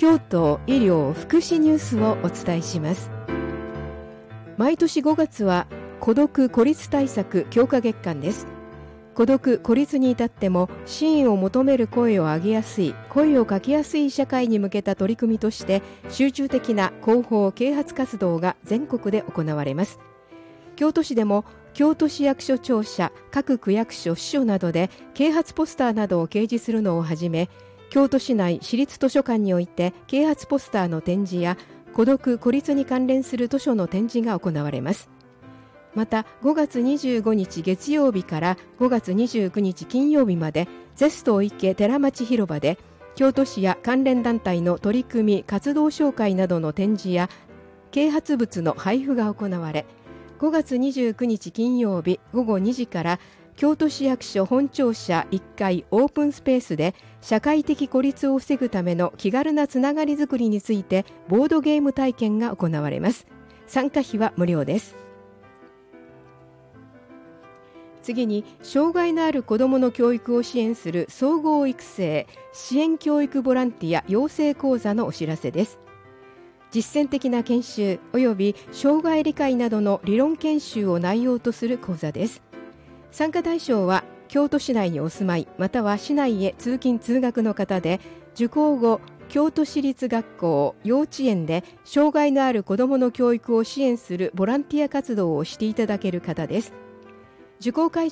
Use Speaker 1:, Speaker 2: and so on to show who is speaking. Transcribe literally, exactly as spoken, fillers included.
Speaker 1: 京都医療福祉ニュースをお伝えします。毎年ごがつは孤独・孤立対策強化月間です。孤独・孤立に至っても支援を求める声を上げやすい、声をかけやすい社会に向けた取り組みとして集中的な広報・啓発活動が全国で行われます。京都市でも京都市役所庁舎、各区役所、支所などで啓発ポスターなどを掲示するのをはじめ、京都市内市立図書館において啓発ポスターの展示や孤独・孤立に関連する図書の展示が行われます。またごがつにじゅうごにち月曜日からごがつにじゅうくにち金曜日までゼスト池寺町広場で京都市や関連団体の取り組み活動紹介などの展示や啓発物の配布が行われ、ごがつにじゅうくにち金曜日ごごにじから京都市役所本庁舎いっかいオープンスペースで社会的孤立を防ぐための気軽なつながりづくりについてボードゲーム体験が行われます。参加費は無料です。次に、障害のある子どもの教育を支援する総合育成支援教育ボランティア養成講座のお知らせです。実践的な研修及び障害理解などの理論研修を内容とする講座です。参加対象は京都市内にお住まいまたは市内へ通勤通学の方で、受講後京都市立学校幼稚園で障害のある子どもの教育を支援するボランティア活動をしていただける方です。受講会